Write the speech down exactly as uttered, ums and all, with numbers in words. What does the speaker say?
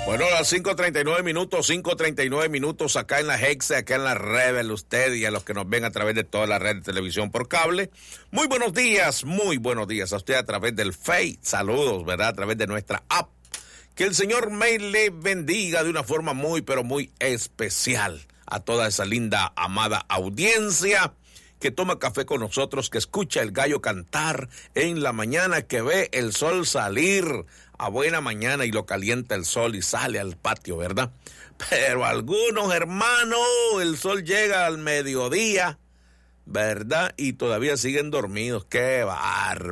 Bueno, a las cinco treinta y nueve minutos, cinco treinta y nueve minutos acá en la Hexe, acá en la Rebel, usted y a los que nos ven a través de toda la red de televisión por cable. Muy buenos días, muy buenos días a usted a través del Face. Saludos, ¿verdad? A través de nuestra app. Que el Señor me le bendiga de una forma muy, pero muy especial a toda esa linda, amada audiencia que toma café con nosotros, que escucha el gallo cantar en la mañana, que ve el sol salir a buena mañana y lo calienta el sol y sale al patio, ¿verdad? Pero algunos, hermanos, el sol llega al mediodía, ¿verdad? Y todavía siguen dormidos. ¡Qué bárbaro!